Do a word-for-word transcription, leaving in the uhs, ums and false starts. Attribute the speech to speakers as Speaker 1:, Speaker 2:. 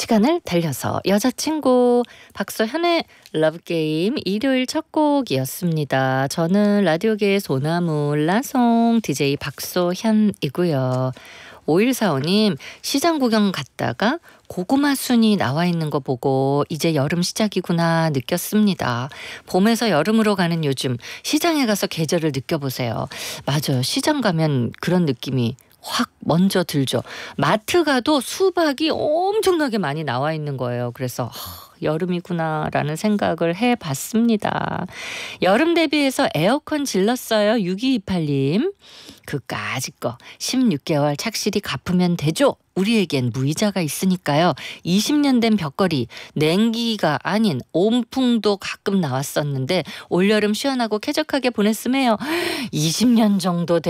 Speaker 1: 시간을 달려서 여자친구 박소현의 러브게임 일요일 첫 곡이었습니다. 저는 라디오계의 소나무 라송 디제이 박소현이고요. 오일사오 님 시장 구경 갔다가 고구마 순이 나와 있는 거 보고 이제 여름 시작이구나 느꼈습니다. 봄에서 여름으로 가는 요즘 시장에 가서 계절을 느껴보세요. 맞아요. 시장 가면 그런 느낌이 확 먼저 들죠. 마트 가도 수박이 엄청나게 많이 나와 있는 거예요. 그래서 하, 여름이구나라는 생각을 해봤습니다. 여름 대비해서 에어컨 질렀어요. 육이이팔 님. 그까짓 거 십육 개월 착실히 갚으면 되죠. 우리에겐 무이자가 있으니까요. 이십 년 된 벽걸이 냉기가 아닌 온풍도 가끔 나왔었는데 올여름 시원하고 쾌적하게 보냈음해요. 이십 년 정도 된